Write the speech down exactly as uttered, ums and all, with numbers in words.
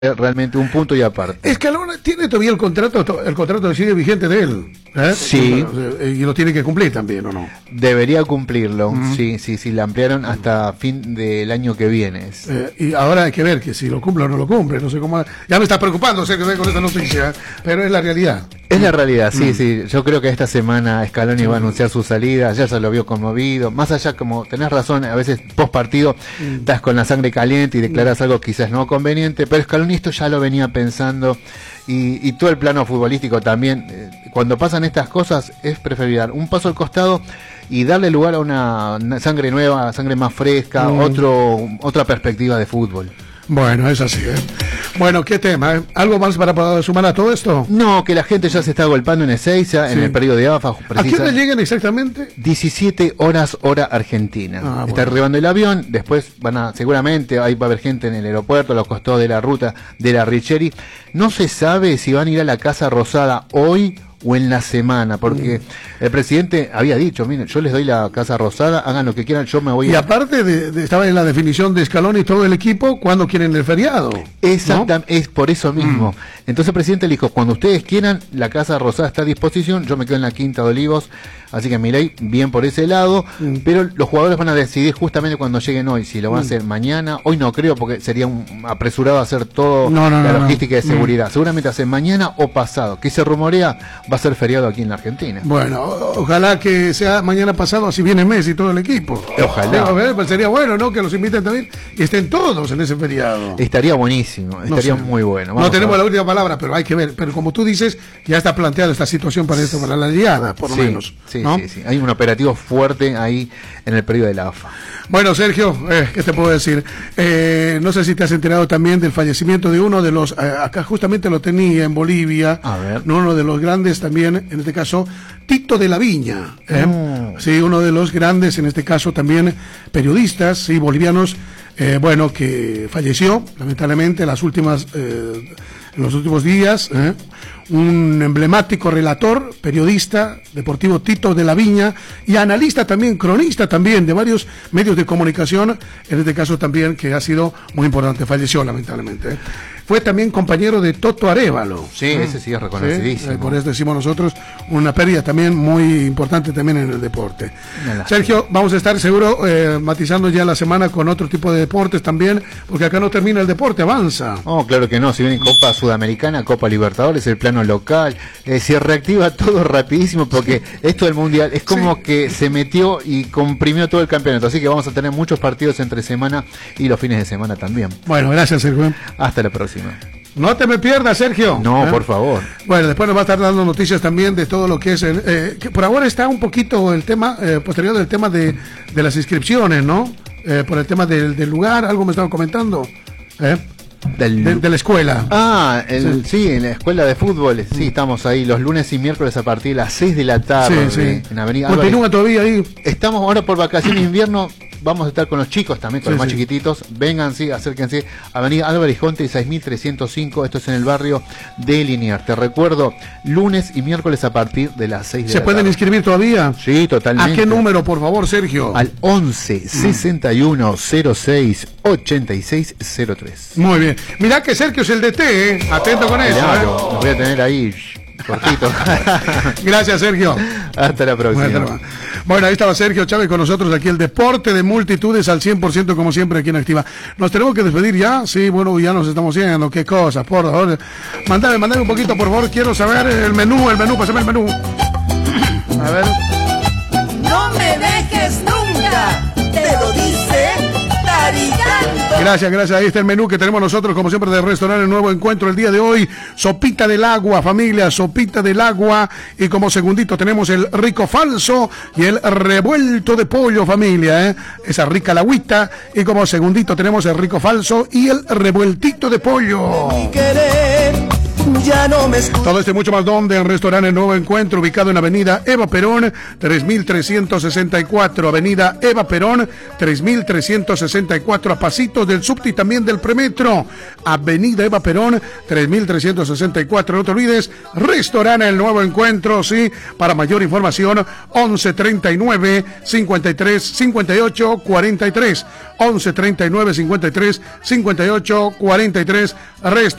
realmente un punto y aparte. Escalón tiene todavía el contrato, el contrato sigue vigente de él, ¿eh? Sí. Y lo tiene que cumplir también, ¿o no? Debería cumplirlo, uh-huh. sí, sí, sí, la ampliaron hasta fin del año que viene. Eh, y ahora hay que ver que si lo cumple o no lo cumple, no sé cómo. Ya me está preocupando, sé que con esta noticia, pero es la realidad. Es la realidad, sí, mm. sí. Yo creo que esta semana Scaloni sí. va a anunciar su salida. Ayer se lo vio conmovido. Más allá, como tenés razón, a veces post partido mm. estás con la sangre caliente y declaras mm. algo quizás no conveniente, pero Scaloni esto ya lo venía pensando y, y todo el plano futbolístico también. Eh, cuando pasan estas cosas es preferible dar un paso al costado y darle lugar a una, una sangre nueva, sangre más fresca, mm. otro otra perspectiva de fútbol. Bueno, es así, ¿eh? Bueno, ¿qué tema? ¿eh? ¿Algo más para poder sumar a todo esto? No, que la gente ya se está golpeando en Ezeiza, sí. en el periodo de A F A. ¿A qué hora llegan exactamente? diecisiete horas hora argentina. Ah, está bueno. arribando el avión, después van a, seguramente ahí va a haber gente en el aeropuerto, a los costados de la ruta de la Richeri. No se sabe si van a ir a la Casa Rosada hoy o en la semana, porque mm. el presidente había dicho, miren, yo les doy la Casa Rosada, hagan lo que quieran, yo me voy y a... Y aparte de, de, estaba en la definición de Scaloni y todo el equipo, cuando quieren el feriado. Exactamente, ¿no? Es por eso mismo. Mm. Entonces el presidente le dijo, cuando ustedes quieran, la Casa Rosada está a disposición, yo me quedo en la Quinta de Olivos, así que Milei, bien por ese lado, mm. pero los jugadores van a decidir justamente cuando lleguen hoy, si lo van mm. a hacer mañana, hoy no creo, porque sería un apresurado hacer todo no, no, la no, logística no. de seguridad. Mm. Seguramente hacen mañana o pasado, que se rumorea va a ser feriado aquí en la Argentina. Bueno, ojalá que sea mañana pasado, así viene Messi y todo el equipo. Ojalá. A ver, pues sería bueno, ¿no? Que los inviten también y estén todos en ese feriado. Estaría buenísimo, estaría no muy bueno. Vamos no tenemos la última palabra, pero hay que ver. Pero como tú dices, ya está planteada esta situación para esto, para la liada, por lo sí, menos. Sí, ¿no? sí, sí. Hay un operativo fuerte ahí en el periodo de la A F A. Bueno, Sergio, eh, ¿qué te puedo decir? Eh, no sé si te has enterado también del fallecimiento de uno de los, eh, acá justamente lo tenía en Bolivia, a ver. ¿no? Uno de los grandes también, en este caso, Tito de la Viña, ¿eh? Oh. Sí, uno de los grandes, en este caso también periodistas, sí, bolivianos, eh, bueno, que falleció, lamentablemente, en las últimas, eh, en los últimos días, ¿eh? Un emblemático relator, periodista deportivo, Tito de la Viña, y analista también, cronista también de varios medios de comunicación, en este caso también que ha sido muy importante, falleció lamentablemente. ¿eh? Fue también compañero de Toto Arévalo. Sí, ¿eh? Ese sí es reconocidísimo. ¿Sí? Por eso decimos nosotros, una pérdida también muy importante también en el deporte. Sergio, vamos a estar seguro eh, matizando ya la semana con otro tipo de deportes también, porque acá no termina el deporte, avanza. Oh, claro que no, si viene Copa Sudamericana, Copa Libertadores, el plano local, eh, se reactiva todo rapidísimo, porque esto del Mundial es como sí. que se metió y comprimió todo el campeonato, así que vamos a tener muchos partidos entre semana y los fines de semana también. Bueno, gracias, Sergio. Hasta la próxima. No te me pierdas, Sergio. No, ¿eh? por favor. Bueno, después nos va a estar dando noticias también de todo lo que es, el, eh, que por ahora está un poquito el tema, eh, posterior del tema de, de las inscripciones, ¿no? Eh, por el tema del, del lugar, algo me estaban comentando, ¿eh? Del... De, de la escuela. Ah, el, sí. sí, en la escuela de fútbol, sí, estamos ahí los lunes y miércoles a partir de las seis de la tarde, sí, sí. en Avenida Continúa Álvarez. Todavía ahí. Estamos ahora por vacaciones de invierno, vamos a estar con los chicos también, con sí, los más sí. chiquititos, vengan, sí, acérquense, Avenida Álvarez Jonte seis mil trescientos cinco, esto es en el barrio de Liniers. Te recuerdo, lunes y miércoles a partir de las seis de la tarde. ¿Se pueden inscribir todavía? Sí, totalmente. ¿A qué número, por favor, Sergio? Al once sesenta y uno cero seis ochenta y seis cero tres. Muy bien. Mirá que Sergio es el D T, ¿eh? Atento con eso. Claro, ¿eh? Lo voy a tener ahí cortito. Gracias, Sergio. Hasta la próxima. Bueno, bueno, ahí estaba Sergio Chávez con nosotros aquí, el deporte de multitudes al cien por ciento como siempre aquí en Activa. Nos tenemos que despedir ya, sí, bueno, ya nos estamos yendo, qué cosas, por favor. Mándame, mándame un poquito, por favor, quiero saber el menú, el menú, pásame el menú. A ver. No me dejes nunca, te lo dice Taritanto. Gracias, gracias. Ahí está el menú que tenemos nosotros, como siempre, de Restaurante Nuevo Encuentro el día de hoy. Sopita del agua, familia, sopita del agua. Y como segundito tenemos el rico falso y el revuelto de pollo, familia, ¿eh? Esa rica lagüita. Y como segundito tenemos el rico falso y el revueltito de pollo. Mi querer, ya no me escuchas. Todo esto y mucho más donde el restaurante El Nuevo Encuentro, ubicado en Avenida Eva Perón, tres mil trescientos sesenta y cuatro, Avenida Eva Perón, tres mil trescientos sesenta y cuatro, a pasitos del subte y también del premetro. Avenida Eva Perón, tres mil trescientos sesenta y cuatro, no te olvides, restaurante El Nuevo Encuentro, sí, para mayor información, once treinta y nueve, cincuenta y tres, cincuenta y ocho, cuarenta y tres, once treinta y nueve, cincuenta y tres, cincuenta y ocho, cuarenta y tres,